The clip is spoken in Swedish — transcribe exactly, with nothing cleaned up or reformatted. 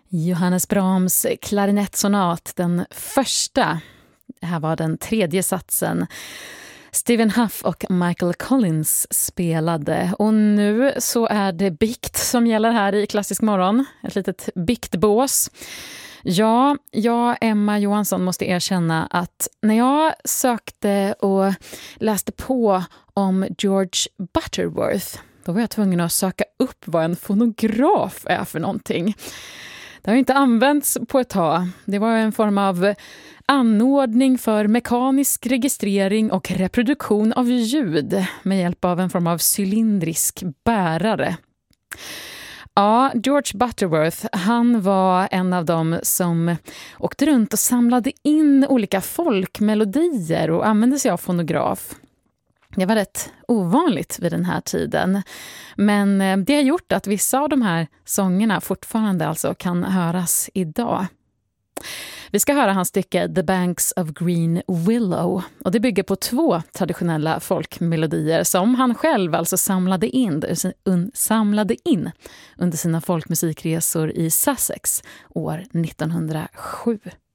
Johannes Brahms klarinettsonat, den första. Det här var den tredje satsen. Stephen Huff och Michael Collins spelade. Och nu så är det bikt som gäller här i Klassisk morgon. Ett litet biktbås. Ja, jag, Emma Johansson, måste erkänna att när jag sökte och läste på om George Butterworth, då var jag tvungen att söka upp vad en fonograf är för någonting. Det har inte använts på ett tag. Det var en form av anordning för mekanisk registrering och reproduktion av ljud med hjälp av en form av cylindrisk bärare. Ja, George Butterworth, han var en av dem som åkte runt och samlade in olika folkmelodier och använde sig av fonograf. Det var rätt ovanligt vid den här tiden. Men det har gjort att vissa av de här sångerna fortfarande alltså kan höras idag. Vi ska höra hans stycke The Banks of Green Willow. Och det bygger på två traditionella folkmelodier som han själv alltså samlade in, samlade in under sina folkmusikresor i Sussex år nittonhundrasju.